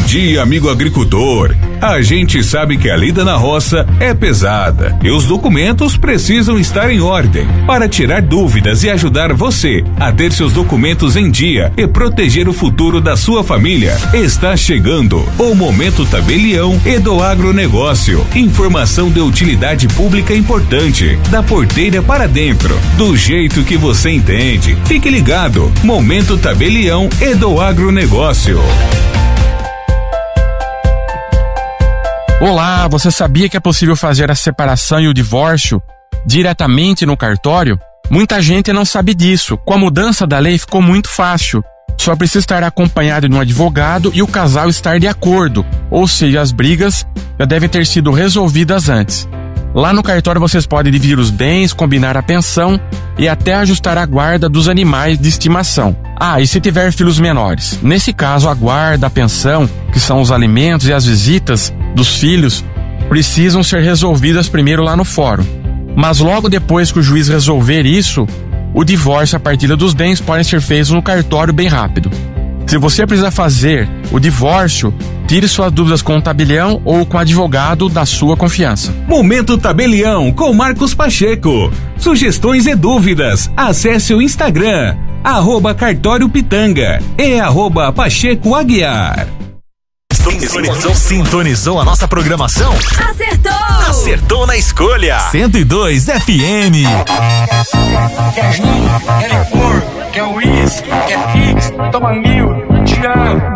dia, amigo agricultor. A gente sabe que a lida na roça é pesada e os documentos precisam estar em ordem. Para tirar dúvidas e ajudar você a ter seus documentos em dia e proteger o futuro da sua família, está chegando o Momento Tabelião e do Agronegócio. Informação de utilidade pública importante, da porteira para dentro, do jeito que você entende. Fique ligado, Momento Tabelião e do Agronegócio. Olá, você sabia que é possível fazer a separação e o divórcio diretamente no cartório? Muita gente não sabe disso. Com a mudança da lei ficou muito fácil. Só precisa estar acompanhado de um advogado e o casal estar de acordo, ou seja, as brigas já devem ter sido resolvidas antes. Lá no cartório vocês podem dividir os bens, combinar a pensão e até ajustar a guarda dos animais de estimação. E se tiver filhos menores? Nesse caso, a guarda, a pensão, que são os alimentos e as visitas dos filhos, precisam ser resolvidas primeiro lá no fórum. Mas logo depois que o juiz resolver isso, o divórcio e a partilha dos bens podem ser feitos no cartório bem rápido. Se você precisa fazer o divórcio, tire suas dúvidas com o tabelião ou com o advogado da sua confiança. Momento Tabelião com Marcos Pacheco. Sugestões e dúvidas, acesse o Instagram, @cartório-pitanga e @Pacheco-Aguiar. Sintonizou a nossa programação? Acertou na escolha. 102 FM. Quer gin, quer licor, quer uísque, quer pix, toma 1000, te amo.